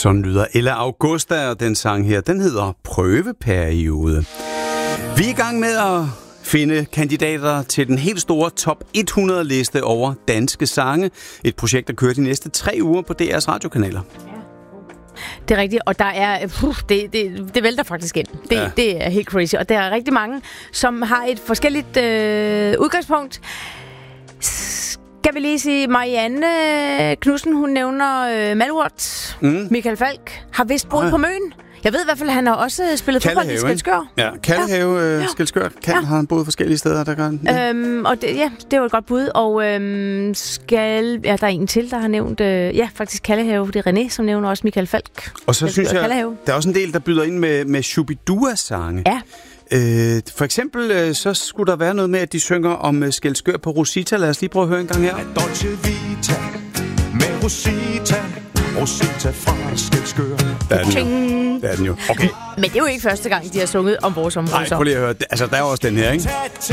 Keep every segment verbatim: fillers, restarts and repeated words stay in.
Sådan lyder Ella Augusta, og den sang her, den hedder Prøveperiode. Vi er i gang med at finde kandidater til den helt store top hundrede liste over danske sange. Et projekt, der kører de næste tre uger på D R's radiokanaler. Det er rigtigt, og der er puh, det, det, det vælter faktisk ind. Det, ja. det er helt crazy, og der er rigtig mange, som har et forskelligt øh, udgangspunkt. Skal vi lige sige, Marianne Knudsen, hun nævner øh, Malurt. Mm. Michael Falk har vist boet på Møn. Jeg ved i hvert fald, at han har også spillet fodbold i Skælskør. Ja, Kallehave, ja. øh, Skælskør. Kan ja. har han boet forskellige steder, der gør ja. øhm, og det, ja, det var et godt bud. Og øhm, skal, ja, der er en til, der har nævnt, øh, ja, faktisk Kallehave. Det er René, som nævner også Michael Falk. Og så synes jeg, Kallehave. Der er også en del, der byder ind med, med Shubidua-sange. Ja. Øh, for eksempel, øh, så skulle der være noget med, at de synger om uh, Skælskør på Rosita. Lad os lige prøve at høre en gang her. Dolce Vita med Rosita. Rosita fra Skælskør. Der er den jo. Der er den jo. Okay. Men det er jo ikke første gang, de har sunget om vores område. Nej, prøv lige at høre. Altså, der er også den her, ikke?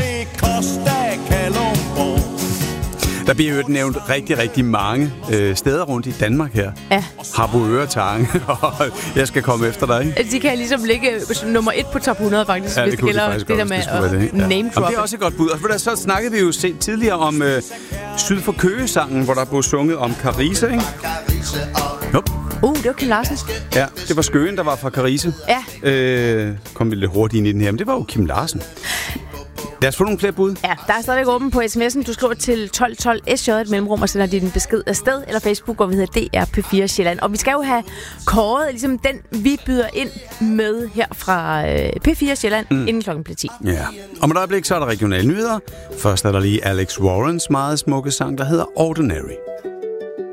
Der bliver jo nævnt rigtig, rigtig mange øh, steder rundt i Danmark her. Ja. Harboøre Tange, og jeg skal komme efter dig, ikke? De kan ligesom ligge nummer et på top hundrede, faktisk, ja, hvis det gælder det, det der med at det, ja. name drop. Det er også et godt bud. Og så snakkede vi jo set tidligere om øh, Syd for Køge-sangen, hvor der blev sunget om Carise, ikke? Nope. Uh, det var Kim Larsen. Ja, det var Skøen, der var fra Carise. Ja. Øh, kom vi lidt hurtigt ind i den her, men det var jo Kim Larsen. Lad os få nogle flere bud. Ja, der er stadigvæk åben på sms'en. Du skriver til tolv tolv S J et mellemrum og sender din besked afsted, eller Facebook, hvor vi hedder D R P fire Sjælland. Og vi skal jo have kåret ligesom den, vi byder ind med her fra øh, P fire Sjælland, mm. inden klokken bliver ti. Ja, om et øjeblik så er der regionale nyheder. Først er der lige Alex Warrens meget smukke sang, der hedder Ordinary.